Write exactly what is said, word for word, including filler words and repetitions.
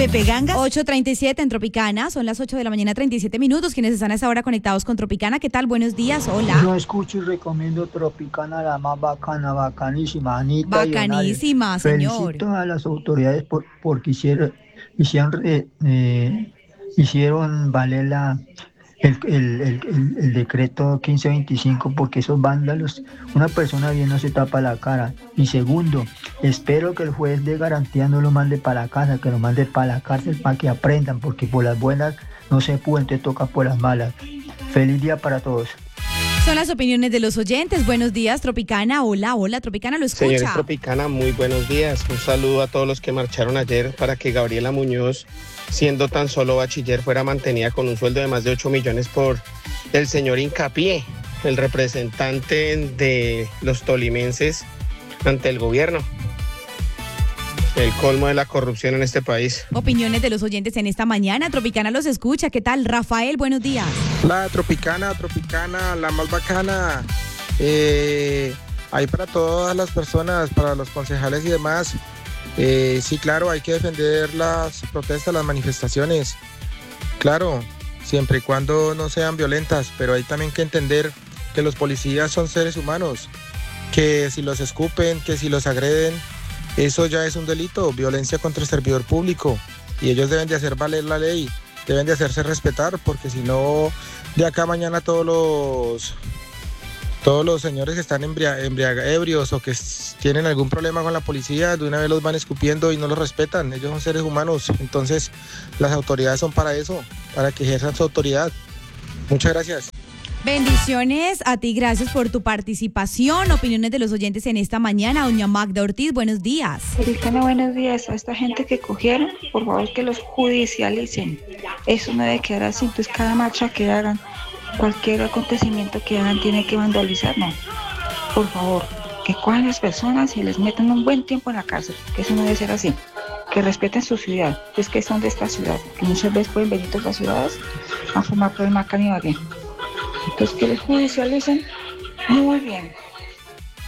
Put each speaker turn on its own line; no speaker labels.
Pepe Ganga.
ocho treinta y siete en Tropicana, son las ocho de la mañana, treinta y siete minutos. Quienes están a esa hora conectados con Tropicana, ¿qué tal? Buenos días, hola.
Yo escucho y recomiendo Tropicana, la más bacana, bacanísima, Anita
Bacanísima,
Ionales.
señor.
Felicito a las autoridades por, porque hicieron, hicieron, eh, eh, hicieron valer la, el, el, el, el, el decreto quince veinticinco, porque esos vándalos, una persona bien no se tapa la cara. Y segundo, espero que el juez de garantía no lo mande para la casa, que lo mande para la cárcel para que aprendan, porque por las buenas no se puede, entonces toca por las malas. Feliz día para todos.
Son las opiniones de los oyentes. Buenos días, Tropicana. Hola, hola, Tropicana, lo escucha.
Señores Tropicana, muy buenos días. Un saludo a todos los que marcharon ayer para que Gabriela Muñoz, siendo tan solo bachiller, fuera mantenida con un sueldo de más de ocho millones por el señor Hincapié, el representante de los tolimenses ante el gobierno. El colmo de la corrupción en este país.
Opiniones de los oyentes en esta mañana. Tropicana los escucha. ¿Qué tal? Rafael, buenos días.
La Tropicana, Tropicana, la más bacana. Eh, hay para todas las personas, para los concejales y demás. Eh, sí, claro, hay que defender las protestas, las manifestaciones. Claro, siempre y cuando no sean violentas, pero hay también que entender que los policías son seres humanos, que si los escupen, que si los agreden, eso ya es un delito, violencia contra el servidor público, y ellos deben de hacer valer la ley, deben de hacerse respetar, porque si no, de acá a mañana todos los todos los señores que están embria, embriaga, ebrios o que s- tienen algún problema con la policía, de una vez los van escupiendo y no los respetan. Ellos son seres humanos, entonces las autoridades son para eso, para que ejerzan su autoridad. Muchas gracias.
Bendiciones a ti, gracias por tu participación. Opiniones de los oyentes en esta mañana. Doña Magda Ortiz, buenos días.
Tropicana, buenos días. A esta gente que cogieron, por favor que los judicialicen. Eso no debe quedar así. Entonces cada marcha que hagan, cualquier acontecimiento que hagan, tiene que vandalizar. No, por favor, que cojan a las personas y les metan un buen tiempo en la cárcel. Que eso no debe ser así. Que respeten su ciudad. Es que son de esta ciudad. Que muchas veces pueden venir de otras ciudades a formar problemas acá en Ibagué. Entonces que les judicialicen muy bien.